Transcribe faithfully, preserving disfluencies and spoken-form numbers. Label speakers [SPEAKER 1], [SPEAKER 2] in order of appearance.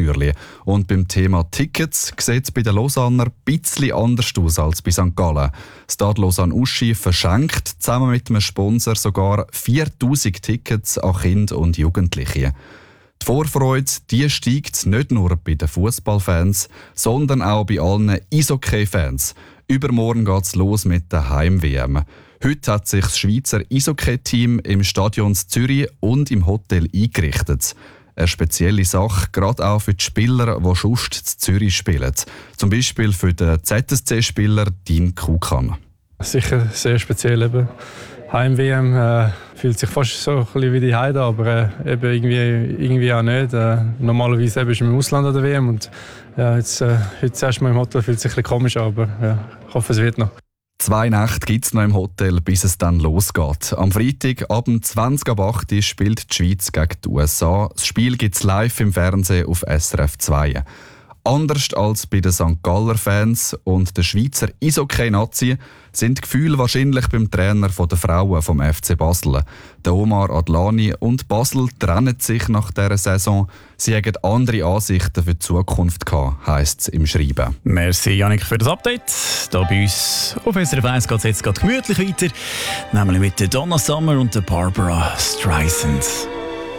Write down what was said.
[SPEAKER 1] Haustürchen. Und beim Thema Tickets sieht es bei den Lausanner ein bisschen anders aus als bei Sankt Gallen. Stade Lausanne-Uschi verschenkt zusammen mit einem Sponsor sogar viertausend Tickets an Kinder und Jugendliche. Die Vorfreude die steigt nicht nur bei den Fußballfans, sondern auch bei allen Eishockey-Fans. Übermorgen geht es los mit der Heim-W M. Heute hat sich das Schweizer Eishockey-Team im Stadion Zürich und im Hotel eingerichtet. Eine spezielle Sache, gerade auch für die Spieler, die sonst in Zürich spielen. Zum Beispiel für den Z S C-Spieler Dean Kukan.
[SPEAKER 2] Sicher sehr speziell. Eben. Heim-W M äh, fühlt sich fast so ein bisschen wie die Heide, aber äh, eben irgendwie, irgendwie auch nicht. Äh, normalerweise eben ist man im Ausland an der W M und ja, jetzt, äh, heute zuerst mal im Hotel fühlt sich ein bisschen komisch an, aber ja, ich hoffe, es wird noch.
[SPEAKER 1] Zwei Nächte gibt es noch im Hotel, bis es dann losgeht. Am Freitag ab zwanzig ab acht Uhr spielt die Schweiz gegen die U S A. Das Spiel gibt es live im Fernsehen auf S R F zwei. Anders als bei den Sankt Galler Fans und der Schweizer Eishockey-Nazi sind die Gefühle wahrscheinlich beim Trainer der Frauen vom F C Basel. Der Omar Adlani und Basel trennen sich nach dieser Saison. Sie haben andere Ansichten für die Zukunft gehabt, heisst es im Schreiben.
[SPEAKER 3] Merci Jannik für das Update. Hier bei uns auf S R F eins geht es jetzt gerade gemütlich weiter, nämlich mit der Donna Summer und der Barbara Streisand.